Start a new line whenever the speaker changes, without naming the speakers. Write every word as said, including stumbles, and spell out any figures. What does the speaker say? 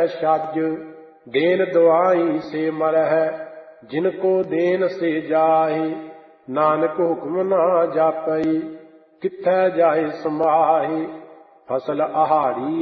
मैं छज। देन दुआई से मरह जिनको देन से जाहि। नानक हुक्म ना जापई किथै जाहि समाहि। फसल आहारी